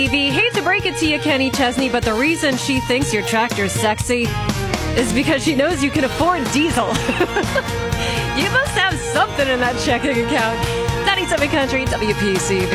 Hate to break it to you, Kenny Chesney, but the reason she thinks your tractor's sexy is because she knows you can afford diesel. You must have something in that checking account. 97 Country, WPC.